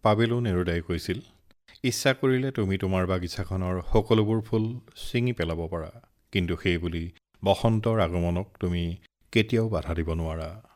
পাবেলো নেৰুদাই কৈছিল, ইচ্ছা কৰিলে তুমি তোমাৰ বাগিচাখনৰ সকলোবোৰ ফুল ছিঙি পেলাব পাৰা, কিন্তু সেই বুলি বসন্তৰ আগমনক তুমি কেতিয়াও বাধা দিব নোৱাৰা।